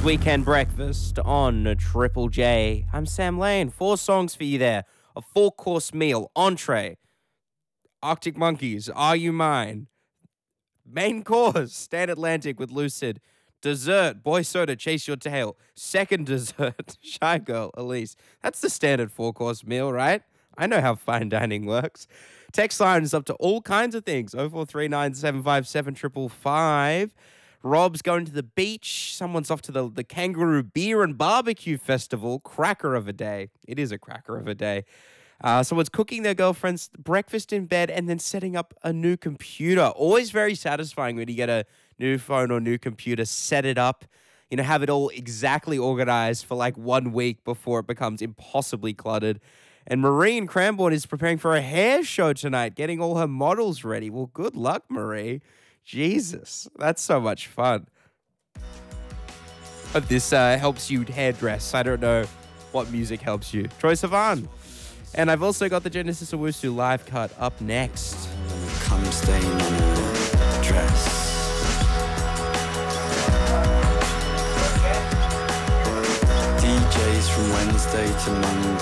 Weekend Breakfast on Triple J. I'm Sam Lane. 4 songs for you there. A 4-course meal, entree, Arctic Monkeys, Are You Mine? Main course, Stand Atlantic with Lucid. Dessert, Boy Soda, Chase Your Tail. Second dessert, Shy Girl, Elise. That's the standard 4-course meal, right? I know how fine dining works. Text lines up to all kinds of things. 0439 757 555. Rob's going to the beach. Someone's off to the Kangaroo Beer and Barbecue Festival. Cracker of a day. It is a cracker of a day. Someone's cooking their girlfriend's breakfast in bed and then setting up a new computer. Always very satisfying when you get a new phone or new computer, set it up, have it all exactly organized for like 1 week before it becomes impossibly cluttered. And Marie in Cranbourne is preparing for a hair show tonight, getting all her models ready. Well, good luck, Marie. Jesus, that's so much fun. Hope this helps you hairdress. I don't know what music helps you. Troye Sivan. And I've also got the Genesis Owusu live cut up next. Come stain on a dress. DJs from Wednesday to Monday.